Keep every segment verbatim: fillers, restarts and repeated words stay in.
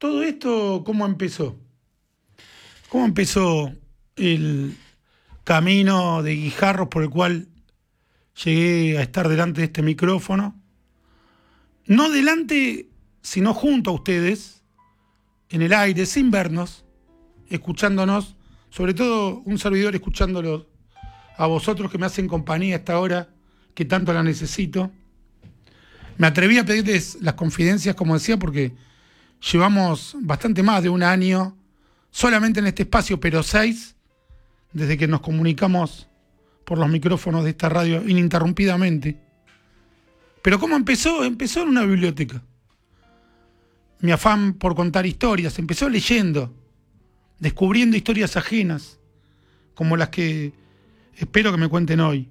todo esto, ¿cómo empezó? ¿Cómo empezó el camino de Guijarros por el cual llegué a estar delante de este micrófono? No delante, sino junto a ustedes, en el aire, sin vernos, escuchándonos, sobre todo un servidor escuchándolos a vosotros que me hacen compañía a esta hora que tanto la necesito. Me atreví a pedirles las confidencias, como decía, porque llevamos bastante más de un año solamente en este espacio, pero seis, desde que nos comunicamos por los micrófonos de esta radio ininterrumpidamente. Pero ¿cómo empezó? Empezó en una biblioteca. Mi afán por contar historias empezó leyendo, descubriendo historias ajenas, como las que espero que me cuenten hoy.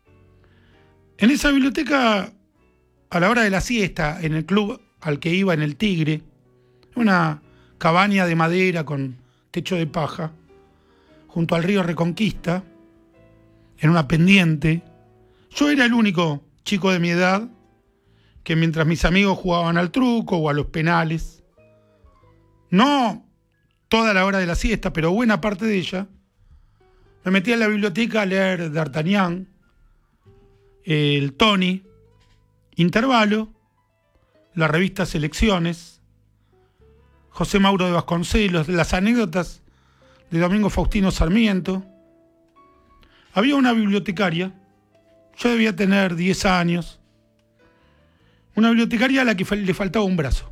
En esa biblioteca, a la hora de la siesta, en el club al que iba en el Tigre, una cabaña de madera con techo de paja, junto al río Reconquista, en una pendiente, yo era el único chico de mi edad que mientras mis amigos jugaban al truco o a los penales, no toda la hora de la siesta, pero buena parte de ella, me metía en la biblioteca a leer D'Artagnan, el Tony, Intervalo, la revista Selecciones, José Mauro de Vasconcelos, las anécdotas de Domingo Faustino Sarmiento. Había una bibliotecaria, yo debía tener diez años, una bibliotecaria a la que le faltaba un brazo.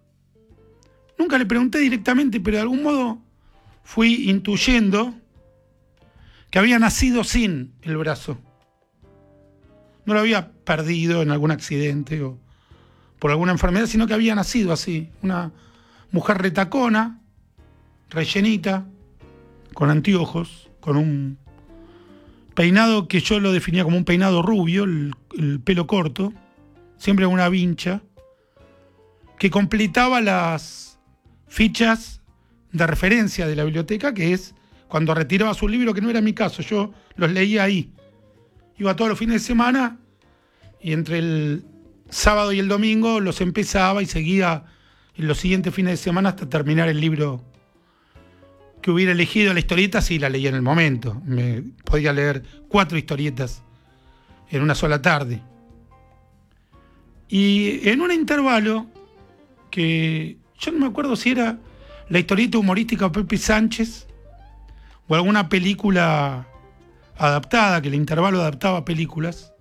Nunca le pregunté directamente, pero de algún modo fui intuyendo que había nacido sin el brazo. No lo había perdido en algún accidente o por alguna enfermedad, sino que había nacido así. Una mujer retacona, rellenita, con anteojos, con un peinado que yo lo definía como un peinado rubio, el, el pelo corto, siempre con una vincha, que completaba las fichas de referencia de la biblioteca, que es cuando retiraba su libro, que no era mi caso, yo los leía ahí. Iba todos los fines de semana y entre el sábado y el domingo los empezaba y seguía en los siguientes fines de semana hasta terminar el libro que hubiera elegido. La historieta sí la leía en el momento. Me podía leer cuatro historietas en una sola tarde. Y en un intervalo que yo no me acuerdo si era la historieta humorística de Pepe Sánchez o alguna película adaptada, que el intervalo adaptaba películas,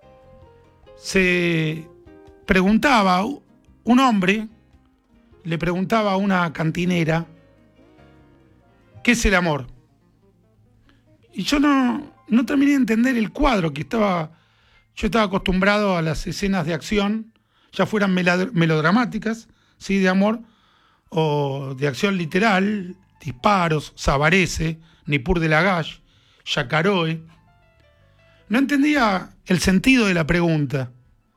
se preguntaba, un hombre le preguntaba a una cantinera, ¿qué es el amor? Y yo no, no terminé de entender el cuadro que estaba. Yo estaba acostumbrado a las escenas de acción, ya fueran melodramáticas, sí, de amor, o de acción literal, disparos, Sabarese, Nippur de Lagash, Yacaroe. No entendía el sentido de la pregunta.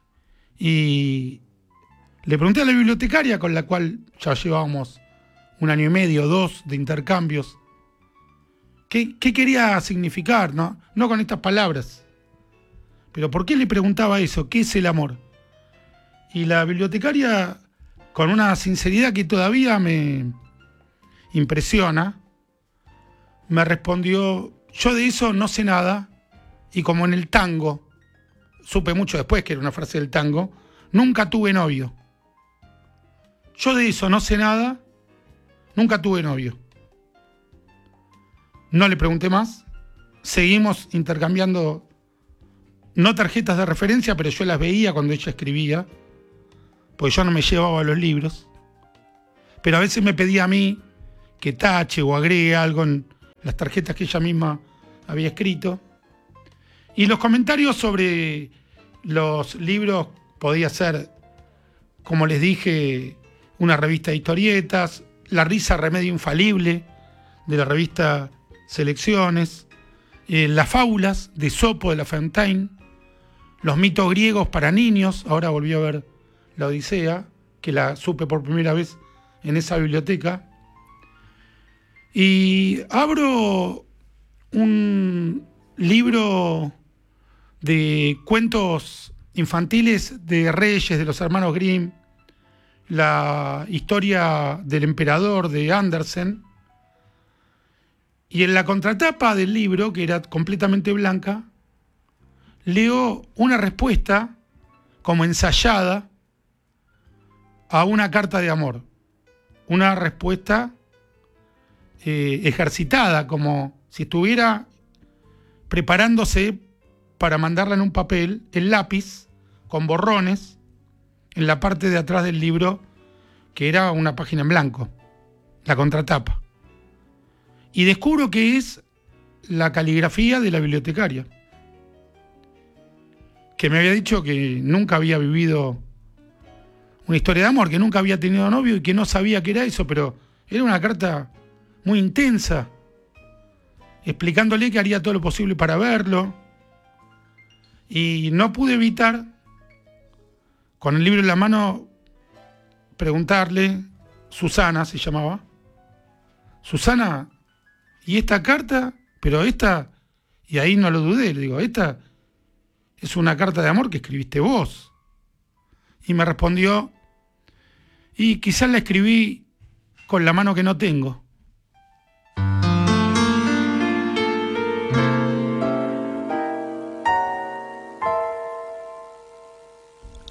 Y le pregunté a la bibliotecaria, con la cual ya llevábamos un año y medio, dos de intercambios, ¿qué, qué quería significar? ¿no? No con estas palabras. Pero ¿por qué le preguntaba eso? ¿Qué es el amor? Y la bibliotecaria, con una sinceridad que todavía me impresiona, me respondió, yo de eso no sé nada, y como en el tango, supe mucho después que era una frase del tango, nunca tuve novio. Yo de eso no sé nada, nunca tuve novio. No le pregunté más, seguimos intercambiando, no tarjetas de referencia, pero yo las veía cuando ella escribía, porque yo no me llevaba los libros, pero a veces me pedía a mí que tache o agregue algo en las tarjetas que ella misma había escrito. Y los comentarios sobre los libros podía ser, como les dije, una revista de historietas, La risa remedio infalible de la revista Selecciones, eh, las fábulas de Sopo de La Fontaine, los mitos griegos para niños. Ahora volví a ver La Odisea, que la supe por primera vez en esa biblioteca. Y abro un libro de cuentos infantiles de Reyes, de los hermanos Grimm, la historia del emperador de Andersen, y en la contratapa del libro, que era completamente blanca, leo una respuesta como ensayada a una carta de amor. Una respuesta eh, ejercitada, como si estuviera preparándose para mandarla en un papel, en lápiz, con borrones, en la parte de atrás del libro, que era una página en blanco, la contratapa. Y descubro que es la caligrafía de la bibliotecaria, que me había dicho que nunca había vivido una historia de amor, que nunca había tenido novio y que no sabía qué era eso, pero era una carta muy intensa, explicándole que haría todo lo posible para verlo. Y no pude evitar, con el libro en la mano, preguntarle, Susana se llamaba, Susana, ¿y esta carta? Pero esta, y ahí no lo dudé, le digo, esta es una carta de amor que escribiste vos. Y me respondió, y quizás la escribí con la mano que no tengo.